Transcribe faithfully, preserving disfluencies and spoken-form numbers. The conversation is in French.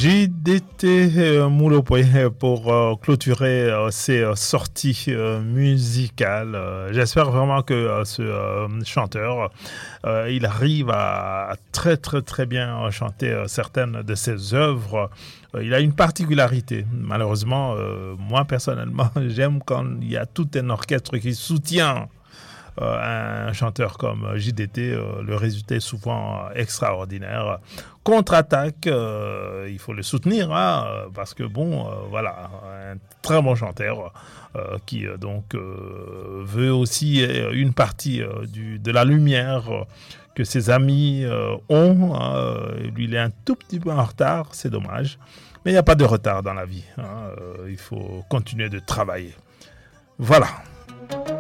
J D T euh, Moulopoy pour euh, clôturer euh, ces euh, sorties euh, musicales. Euh, j'espère vraiment que euh, ce euh, chanteur, euh, il arrive à, à très très très bien chanter euh, certaines de ses œuvres. Euh, il a une particularité. Malheureusement, euh, moi personnellement, j'aime quand il y a tout un orchestre qui soutient Euh, un chanteur comme J D T, euh, le résultat est souvent extraordinaire. Contre-attaque, euh, il faut le soutenir, hein, parce que bon, euh, voilà, un très bon chanteur euh, qui euh, donc euh, veut aussi euh, une partie euh, du, de la lumière euh, que ses amis euh, ont. Hein. Lui, il est un tout petit peu en retard, c'est dommage, mais il n'y a pas de retard dans la vie. Hein. Euh, il faut continuer de travailler. Voilà.